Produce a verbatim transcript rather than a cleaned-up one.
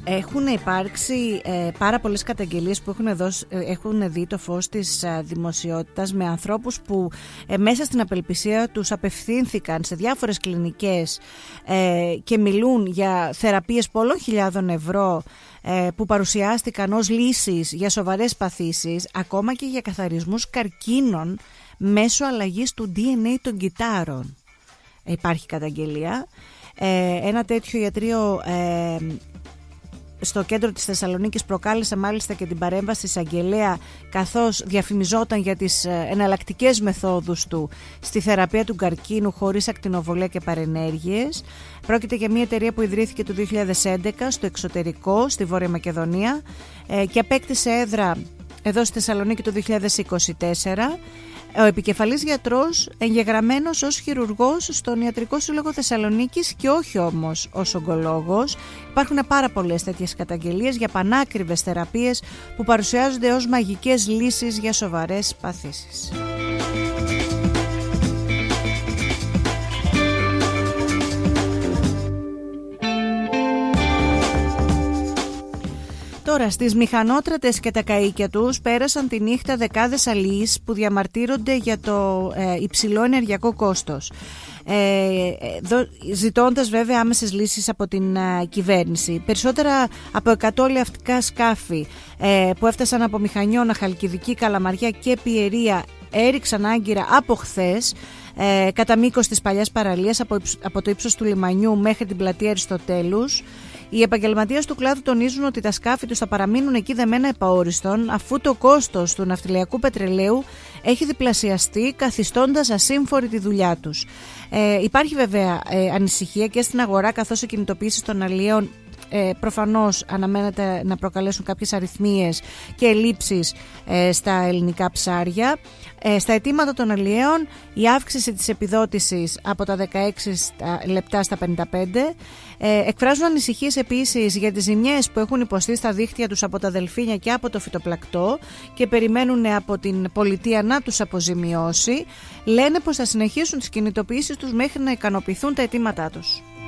έχουν υπάρξει ε, πάρα πολλές καταγγελίες που έχουν, δώσει, έχουν δει το φως της ε, δημοσιότητας με ανθρώπους που ε, μέσα στην απελπισία τους απευθύνθηκαν σε διάφορες κλινικές ε, και μιλούν για θεραπείες πολλών χιλιάδων ευρώ ε, που παρουσιάστηκαν ως λύσεις για σοβαρές παθήσεις, ακόμα και για καθαρισμούς καρκίνων μέσω αλλαγής του ντι εν έι των κυττάρων. Υπάρχει καταγγελία. Ε, ένα τέτοιο ιατρείο ε, στο κέντρο της Θεσσαλονίκης προκάλεσε μάλιστα και την παρέμβαση της εισαγγελέα, καθώς διαφημιζόταν για τις εναλλακτικές μεθόδους του στη θεραπεία του καρκίνου χωρίς ακτινοβολία και παρενέργειες. Πρόκειται για μια εταιρεία που ιδρύθηκε το δύο χιλιάδες έντεκα στο εξωτερικό, στη Βόρεια Μακεδονία, ε, και απέκτησε έδρα εδώ στη Θεσσαλονίκη το δύο χιλιάδες είκοσι τέσσερα. Ο επικεφαλής γιατρός εγγεγραμμένος ως χειρουργός στον Ιατρικό Σύλλογο Θεσσαλονίκης και όχι όμως ως ογκολόγος. Υπάρχουν πάρα πολλές τέτοιες καταγγελίες για πανάκριβες θεραπείες που παρουσιάζονται ως μαγικές λύσεις για σοβαρές παθήσεις. Τώρα, στις μηχανότρατες και τα καΐκια τους πέρασαν τη νύχτα δεκάδες αλλοίς που διαμαρτύρονται για το ε, υψηλό ενεργειακό κόστος, ε, δο, ζητώντας βέβαια άμεσες λύσεις από την ε, κυβέρνηση. Περισσότερα από εκατό λευτικά σκάφη ε, που έφτασαν από Μηχανιώνα, Χαλκιδική, Καλαμαριά και Πιερία έριξαν άγκυρα από χθες ε, κατά μήκος της παλιάς παραλίας από, από το ύψος του λιμανιού μέχρι την πλατεία Αριστοτέλους. Οι επαγγελματίες του κλάδου τονίζουν ότι τα σκάφη τους θα παραμείνουν εκεί δεμένα επαόριστον, αφού το κόστος του ναυτιλιακού πετρελαίου έχει διπλασιαστεί, καθιστώντας ασύμφορη τη δουλειά τους. Ε, υπάρχει βέβαια ε, ανησυχία και στην αγορά, καθώς οι κινητοποιήσεις των αλλιέων Ε, προφανώς αναμένεται να προκαλέσουν κάποιες αριθμίες και ελλείψεις ε, στα ελληνικά ψάρια. Ε, στα αιτήματα των αλλιέων η αύξηση της επιδότησης από τα δεκαέξι λεπτά στα πενήντα πέντε. Ε, εκφράζουν ανησυχίες επίσης για τις ζημιές που έχουν υποστεί στα δίχτυα τους από τα δελφίνια και από το φυτοπλακτό και περιμένουν από την πολιτεία να τους αποζημιώσει. Λένε πως θα συνεχίσουν τις κινητοποιήσεις τους μέχρι να ικανοποιηθούν τα αιτήματά τους.